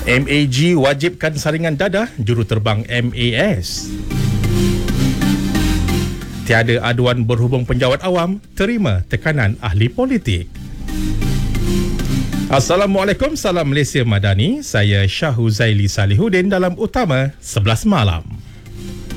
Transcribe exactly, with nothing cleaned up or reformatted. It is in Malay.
M A G wajibkan saringan dadah juruterbang M A S. Tiada aduan berhubung penjawat awam, terima tekanan ahli politik. Assalamualaikum, salam Malaysia Madani. Saya Syah Huzaili Salihuddin dalam Utama sebelas Malam.